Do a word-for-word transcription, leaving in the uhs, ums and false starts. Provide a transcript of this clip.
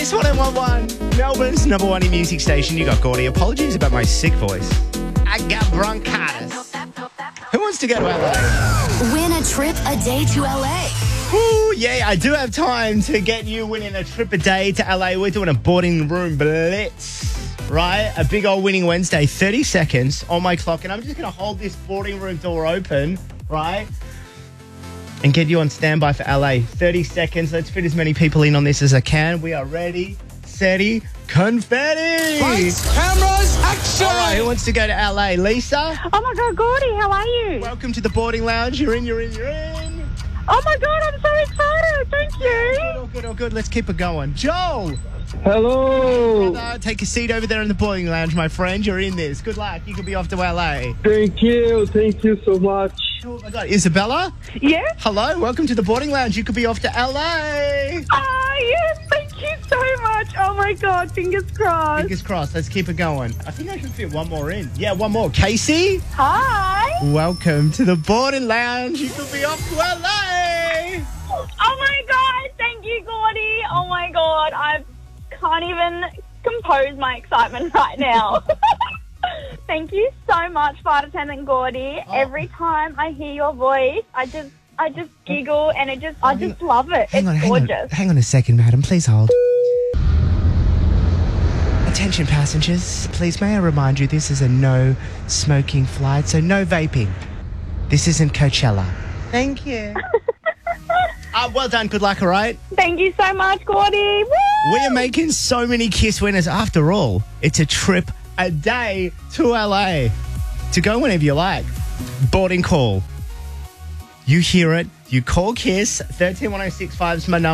Kiss one oh one one, Melbourne's number one music station. You got Gordy. Apologies about my sick voice. I got bronchitis. Who wants to go to L A? Win a trip a day to L A. Ooh, yeah, I do have time to get you winning a trip a day to L A. We're doing a boarding room blitz, right? A big old winning Wednesday. thirty seconds on my clock, and I'm just going to hold this boarding room door open, right? And get you on standby for L A. thirty seconds. Let's fit as many people in on this as I can. We are ready, steady, confetti. Lights, cameras, action! All right, who wants to go to L A? Lisa? Oh my God, Gordy, how are you? Welcome to the boarding lounge. You're in, you're in, you're in. Oh my God, I'm so excited. Thank Good, you. all good, all good. Let's keep it going. Joel! Hello. Brother, take a seat over there in the boarding lounge, my friend. You're in this. Good luck. You could be off to L A. Thank you. Thank you so much. Oh my God, Isabella? Yes? Hello, welcome to the boarding lounge. You could be off to L A. Oh, yes, thank you so much. Oh my God, fingers crossed. Fingers crossed. Let's keep it going. I think I can fit one more in. Yeah, one more. Casey? Hi. Welcome to the boarding lounge. You could be off to L A. Oh my God, thank you, Gordy. Oh my God, I can't even compose my excitement right now. Thank you so much, Flight Attendant Gordy. Oh. Every time I hear your voice, I just I just giggle and it just I hang just love it. Hang it's on, hang gorgeous. on. Hang on a second, madam. Please hold. Attention passengers, please may I remind you this is a no smoking flight, so no vaping. This isn't Coachella. Thank you. uh, well done, good luck, all right? Thank you so much, Gordy. Woo! We are making so many Kiss winners. After all, it's a trip a day to L A. To go whenever you like. Boarding call. You hear it, you call Kiss. one three one oh six five is my number.